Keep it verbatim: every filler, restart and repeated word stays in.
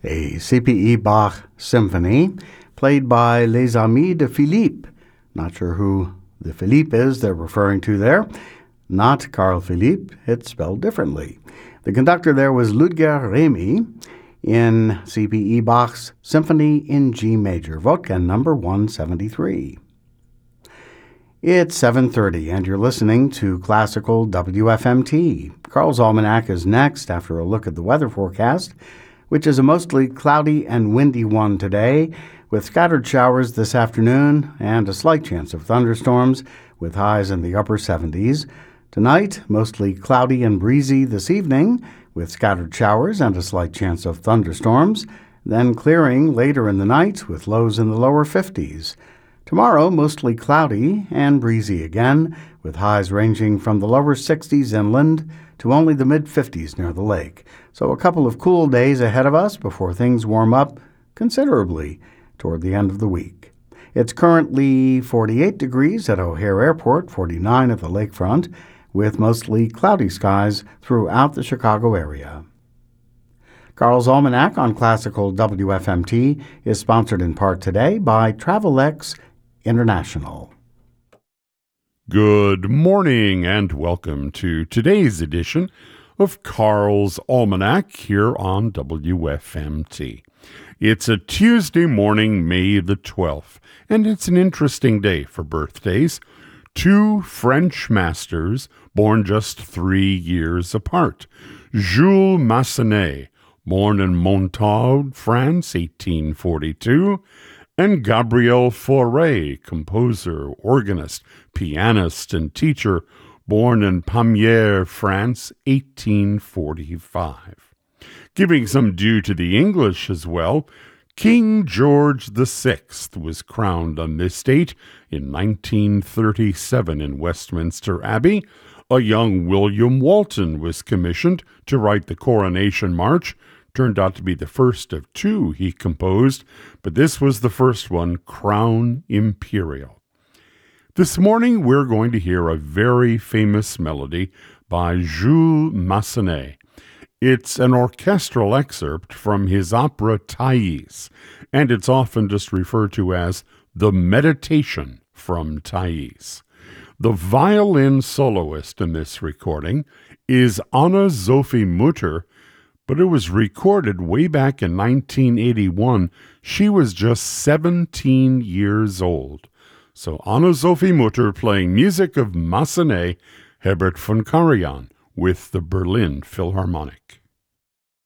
a C P E Bach symphony played by Les Amis de Philippe. Not sure who the Philippe is they're referring to there. Not Carl Philippe, it's spelled differently. The conductor there was Ludger Remy in C P E Bach's Symphony in G Major, Vodka number one seventy-three. It's seven thirty, and you're listening to Classical W F M T. Carl's Almanac is next after a look at the weather forecast, which is a mostly cloudy and windy one today, with scattered showers this afternoon and a slight chance of thunderstorms with highs in the upper seventies. Tonight, mostly cloudy and breezy this evening, with scattered showers and a slight chance of thunderstorms, then clearing later in the night with lows in the lower fifties. Tomorrow, mostly cloudy and breezy again, with highs ranging from the lower sixties inland to only the mid-fifties near the lake. So a couple of cool days ahead of us before things warm up considerably toward the end of the week. It's currently forty-eight degrees at O'Hare Airport, forty-nine at the lakefront, with mostly cloudy skies throughout the Chicago area. Carl's Almanac on Classical W F M T is sponsored in part today by Travelex International. Good morning and welcome to today's edition of Carl's Almanac here on W F M T. It's a Tuesday morning, May the twelfth, and it's an interesting day for birthdays. Two French masters born just three years apart. Jules Massenet, born in Montaud, France, eighteen forty-two, and Gabriel Fauré, composer, organist, pianist, and teacher, born in Pamiers, France, eighteen forty-five. Giving some due to the English as well, King George the Sixth was crowned on this date in nineteen thirty-seven in Westminster Abbey. A young William Walton was commissioned to write the Coronation March. Turned out to be the first of two he composed, but this was the first one, Crown Imperial. This morning we're going to hear a very famous melody by Jules Massenet. It's an orchestral excerpt from his opera Thais, and it's often just referred to as the Meditation from Thais. The violin soloist in this recording is Anne-Sophie Mutter, but it was recorded way back in nineteen eighty-one. She was just seventeen years old. So Anne-Sophie Mutter playing music of Massenet, Herbert von Karajan with the Berlin Philharmonic.